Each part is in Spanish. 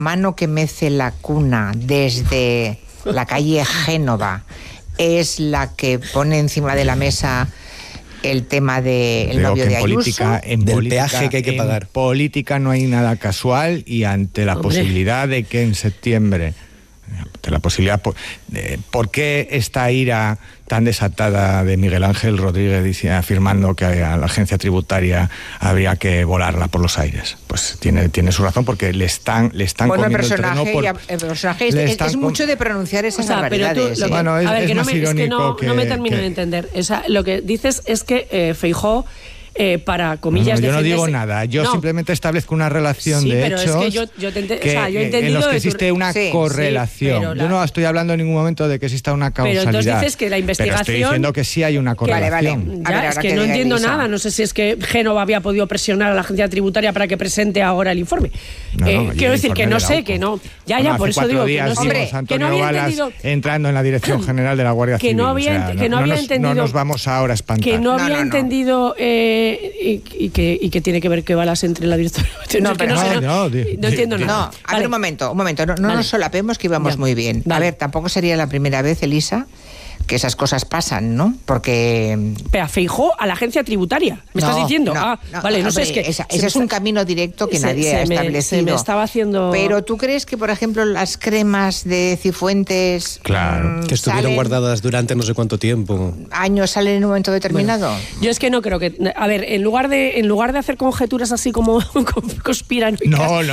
mano que mece la cuna desde la calle Génova es la que pone encima de la mesa el tema del novio de Ayuso? Del peaje que hay que pagar. En política no hay nada casual, y ante la posibilidad de que en septiembre... ¿Por qué esta ira tan desatada de Miguel Ángel Rodríguez afirmando que a la agencia tributaria habría que volarla por los aires? Pues tiene su razón, porque le están comiendo el terreno el personaje es mucho de pronunciar esas barbaridades. No me termino de entender. Lo que dices es que Feijóo, para comillas, yo no digo nada, yo simplemente establezco una relación de hechos, es que yo he entendido en los que existe una correlación. Yo no estoy hablando en ningún momento de que exista una causalidad. Pero entonces dices que la investigación... Pero estoy diciendo que sí hay una correlación. Vale. Es que no entiendo nada. No sé si es que Génova había podido presionar a la agencia tributaria para que presente ahora el informe. Quiero decir que no sé, que no... Por eso digo que no sé. Antonio Balas entrando en la Dirección General de la Guardia Civil. No nos vamos ahora a espantar. Que no había entendido... y que tiene que ver que Balas entre en la dirección. No entiendo nada. A ver, un momento, no nos solapemos, que íbamos muy bien. A ver, tampoco sería la primera vez, Elisa, que esas cosas pasan, ¿no? Porque... Pero Feijóo a la agencia tributaria, ¿me estás diciendo? No sé, es que... Ese es un camino directo que nadie ha establecido. Se me estaba haciendo... Pero ¿tú crees que, por ejemplo, las cremas de Cifuentes... Claro, que estuvieron guardadas durante no sé cuánto tiempo. ¿Años salen en un momento determinado? Bueno, yo es que no creo que... A ver, en lugar de hacer conjeturas así como conspiranoicas...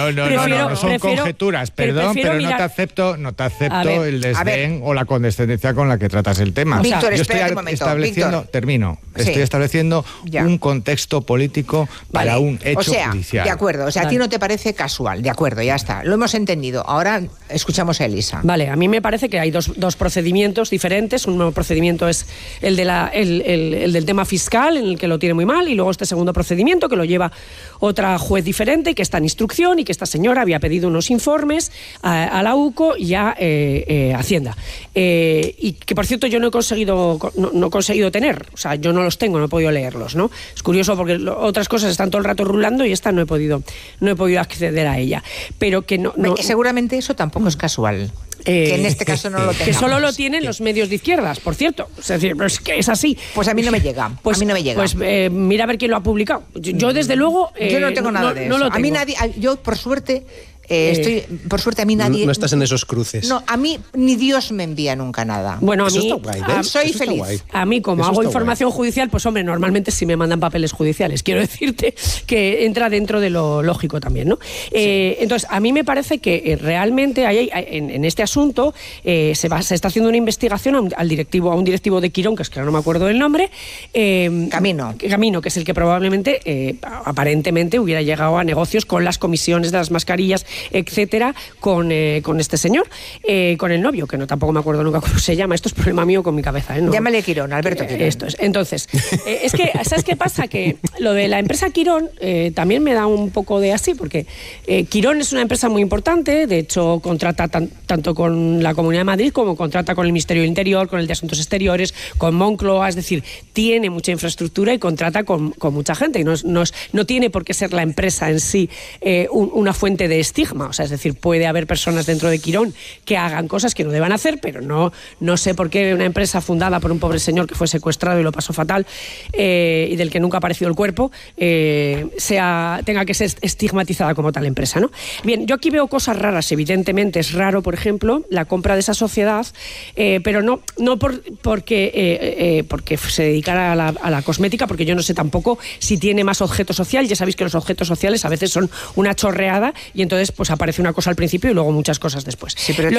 No son conjeturas, perdón, pero no te acepto el desdén o la condescendencia con la que tratas el tema. Víctor, yo estoy estableciendo, estoy estableciendo un contexto político para un hecho judicial. De acuerdo, a ti no te parece casual, de acuerdo, ya está, lo hemos entendido. Ahora escuchamos a Elisa. Vale, a mí me parece que hay dos procedimientos diferentes. Un nuevo procedimiento es el del tema fiscal, en el que lo tiene muy mal, y luego este segundo procedimiento que lo lleva otra juez diferente, que está en instrucción, y que esta señora había pedido unos informes a la UCO y a Hacienda. Y que, por cierto, yo no he conseguido tener, o sea, yo no los tengo, no he podido leerlos, ¿no? Es curioso porque otras cosas están todo el rato rulando y esta no he podido acceder a ella. Pero que no seguramente eso tampoco es casual. Que en este caso no lo tengamos. Que solo lo tienen los medios de izquierdas, por cierto. Es decir, es que es así. Pues a mí no me llega. Pues mira a ver quién lo ha publicado. Yo desde luego... yo no tengo nada de eso. A mí nadie... Yo, por suerte... por suerte a mí nadie... No estás en esos cruces. No, a mí ni Dios me envía nunca nada. Bueno, a mí... Eso está guay, soy feliz. A mí, como hago información judicial, pues hombre, normalmente sí me mandan papeles judiciales. Quiero decirte que entra dentro de lo lógico también, ¿no? Entonces, a mí me parece que realmente en este asunto se está haciendo una investigación a un directivo de Quirón, que es que no me acuerdo del nombre. Camino, que es el que probablemente, aparentemente, hubiera llegado a negocios con las comisiones de las mascarillas, etcétera, con este señor, con el novio, que no tampoco me acuerdo nunca cómo se llama. Esto es problema mío con mi cabeza, ¿no? Llámale Quirón, Alberto Quirón. Esto es. Entonces, es que, ¿sabes qué pasa? Que lo de la empresa Quirón también me da un poco de así, porque Quirón es una empresa muy importante, de hecho contrata tanto con la Comunidad de Madrid como contrata con el Ministerio del Interior, con el de Asuntos Exteriores, con Moncloa, es decir, tiene mucha infraestructura y contrata con mucha gente, y no tiene por qué ser la empresa en sí una fuente de estigma. O sea, es decir, puede haber personas dentro de Quirón que hagan cosas que no deban hacer, pero no sé por qué una empresa fundada por un pobre señor que fue secuestrado y lo pasó fatal, y del que nunca ha aparecido el cuerpo, tenga que ser estigmatizada como tal empresa, ¿no? Bien, yo aquí veo cosas raras. Evidentemente es raro, por ejemplo, la compra de esa sociedad, pero no porque se dedicara a la cosmética, porque yo no sé tampoco si tiene más objeto social. Ya sabéis que los objetos sociales a veces son una chorreada, y entonces pues aparece una cosa al principio y luego muchas cosas después. Sí, pero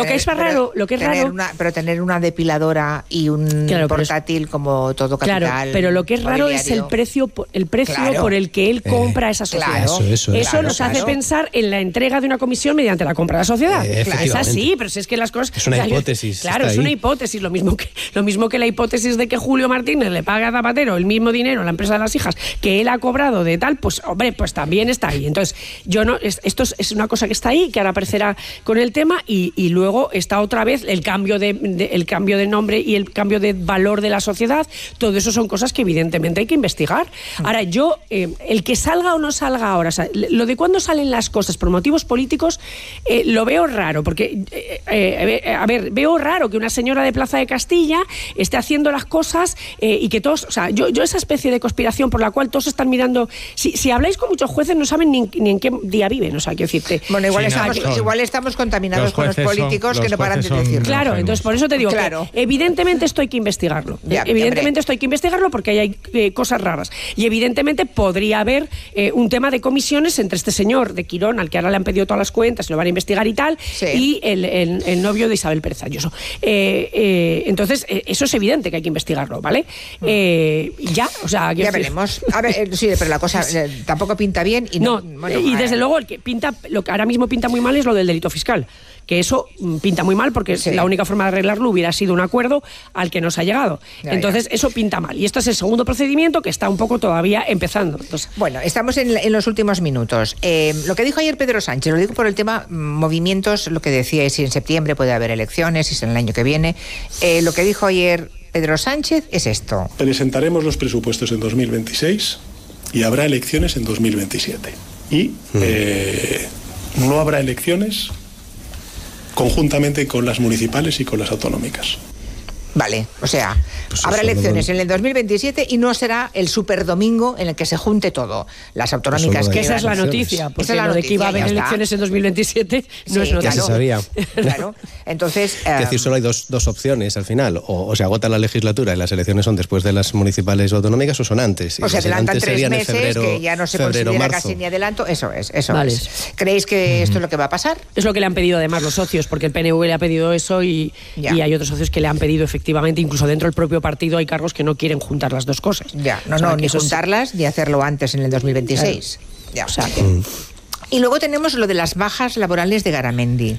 tener una depiladora y un portátil como todo capital. Claro, pero lo que es raro es el precio por el que él compra esa sociedad. Eso nos hace pensar en la entrega de una comisión mediante la compra de la sociedad. Es así, pero si es que las cosas... Es una hipótesis. Claro, es una hipótesis. Lo mismo que la hipótesis de que Julio Martínez le paga a Zapatero el mismo dinero a la empresa de las hijas que él ha cobrado de tal, pues hombre, pues también está ahí. Entonces, esto es una cosa que está ahí, que ahora aparecerá con el tema, y luego está otra vez el cambio de nombre y el cambio de valor de la sociedad. Todo eso son cosas que evidentemente hay que investigar. Ahora, yo, el que salga o no salga ahora, o sea, lo de cuándo salen las cosas por motivos políticos, lo veo raro, porque, veo raro que una señora de Plaza de Castilla esté haciendo las cosas y que todos, o sea, yo esa especie de conspiración por la cual todos están mirando, si habláis con muchos jueces no saben ni en qué día viven, o sea, quiero decirte. Bueno, igual estamos contaminados con los políticos que no paran de decirlo. Claro, entonces por eso te digo, que evidentemente esto hay que investigarlo. Esto hay que investigarlo porque ahí hay cosas raras. Y evidentemente podría haber un tema de comisiones entre este señor de Quirón, al que ahora le han pedido todas las cuentas, lo van a investigar y tal, y el novio de Isabel Pérez Ayuso. Entonces, eso es evidente que hay que investigarlo, ¿vale? Ya veremos. A ver, sí, pero la cosa tampoco pinta bien. Y desde luego, lo que ahora mismo pinta muy mal es lo del delito fiscal. Que eso pinta muy mal porque la única forma de arreglarlo hubiera sido un acuerdo al que no se ha llegado. Entonces, eso pinta mal. Y esto es el segundo procedimiento que está un poco todavía empezando. Entonces, bueno, estamos en los últimos minutos. Lo que dijo ayer Pedro Sánchez, lo digo por el tema movimientos, lo que decía, si en septiembre puede haber elecciones, si es en el año que viene. Lo que dijo ayer Pedro Sánchez es esto. Presentaremos los presupuestos en 2026 y habrá elecciones en 2027. Y no habrá elecciones conjuntamente con las municipales y con las autonómicas. Vale, o sea, habrá elecciones en el 2027 y no será el superdomingo en el que se junte todo. Las autonómicas que esa es la noticia, porque lo de que iba a haber elecciones en 2027 no es noticia. Ya se sabía. Claro, entonces... Es decir, solo hay dos opciones al final, o se agota la legislatura y las elecciones son después de las municipales o autonómicas o son antes. O se adelantan 3 meses, que ya no se considera casi ni adelanto. Eso es. ¿Creéis que esto es lo que va a pasar? Es lo que le han pedido además los socios, porque el PNV le ha pedido eso y hay otros socios que le han pedido efectivamente, incluso dentro del propio partido hay cargos que no quieren juntar las dos cosas. Ni juntarlas ni hacerlo antes en el 2026. Y luego tenemos lo de las bajas laborales de Garamendi.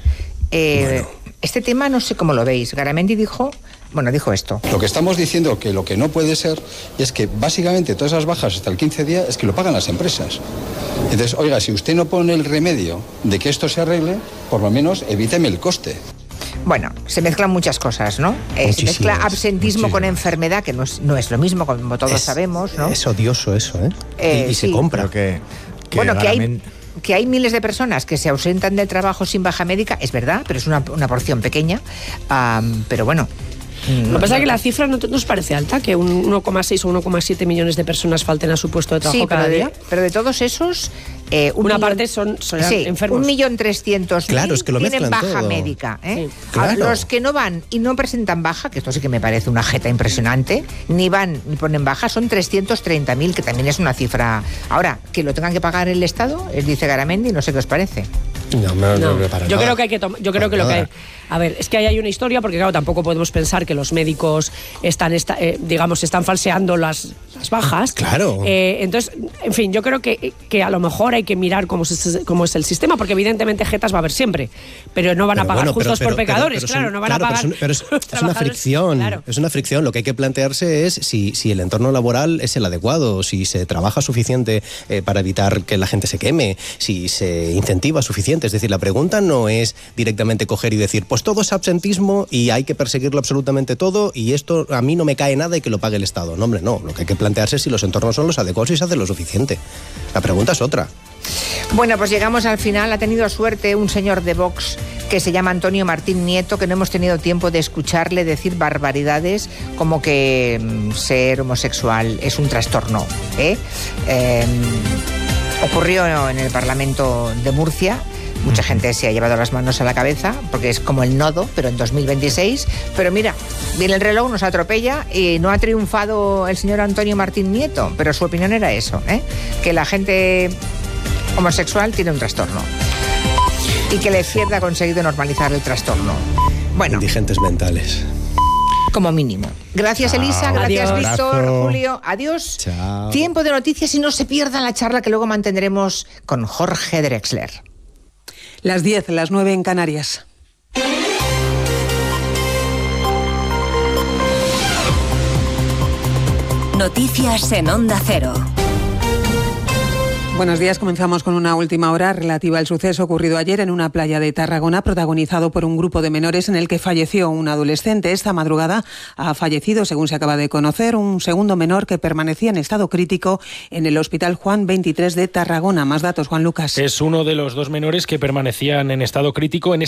Este tema no sé cómo lo veis. Garamendi dijo esto. Lo que estamos diciendo que lo que no puede ser es que básicamente todas esas bajas hasta el 15 días es que lo pagan las empresas. Entonces, oiga, si usted no pone el remedio de que esto se arregle, por lo menos evíteme el coste. Bueno, se mezclan muchas cosas, ¿no? Se mezcla absentismo con enfermedad, que no es lo mismo, como todos sabemos, ¿no? Es odioso eso, ¿eh? Y se compra. Que hay miles de personas que se ausentan del trabajo sin baja médica, es verdad, pero es una porción pequeña. Pero bueno... Lo que pasa es que la cifra no nos parece alta, que 1,6 o 1,7 millones de personas falten a su puesto de trabajo cada día. Pero de todos esos... parte son enfermos. 1.300.000 tienen baja todo. Médica. A los que no van y no presentan baja, que esto sí que me parece una jeta impresionante, ni van ni ponen baja, son 330.000, que también es una cifra. Ahora, que lo tengan que pagar el Estado, dice Garamendi, no sé qué os parece. Yo creo que hay que tomar. Yo creo que lo que hay. A ver, es que ahí hay una historia, porque claro, tampoco podemos pensar que los médicos están falseando las bajas. Claro. Entonces, en fin, yo creo que a lo mejor hay que mirar cómo es el sistema, porque evidentemente jetas va a haber siempre, pero no van a pagar justos por pecadores, no van a pagar. Pero es una fricción. Claro. Es una fricción. Lo que hay que plantearse es si el entorno laboral es el adecuado, si se trabaja suficiente para evitar que la gente se queme, si se incentiva suficiente. Es decir, la pregunta no es directamente coger y decir, pues todo es absentismo y hay que perseguirlo absolutamente todo y esto a mí no me cae nada y que lo pague el Estado. No, hombre, no. Lo que hay que plantearse es si los entornos son los adecuados y se hace lo suficiente. La pregunta es otra. Bueno, pues llegamos al final. Ha tenido suerte un señor de Vox que se llama Antonio Martín Nieto, que no hemos tenido tiempo de escucharle decir barbaridades como que ser homosexual es un trastorno. Ocurrió en el Parlamento de Murcia. Mucha gente se ha llevado las manos a la cabeza porque es como el nodo, pero en 2026. Pero mira, viene el reloj, nos atropella y no ha triunfado el señor Antonio Martín Nieto, pero su opinión era eso, que la gente homosexual tiene un trastorno y que la izquierda ha conseguido normalizar el trastorno. Bueno, indigentes mentales. Como mínimo. Gracias, Elisa. Gracias, Víctor. Julio. Adiós. Chao. Tiempo de noticias y no se pierdan la charla que luego mantendremos con Jorge Drexler. Las 10, las 9 en Canarias. Noticias en Onda Cero. Buenos días, comenzamos con una última hora relativa al suceso ocurrido ayer en una playa de Tarragona, protagonizado por un grupo de menores en el que falleció un adolescente. Esta madrugada ha fallecido, según se acaba de conocer, un segundo menor que permanecía en estado crítico en el Hospital Juan 23 de Tarragona. Más datos, Juan Lucas. Es uno de los dos menores que permanecían en estado crítico en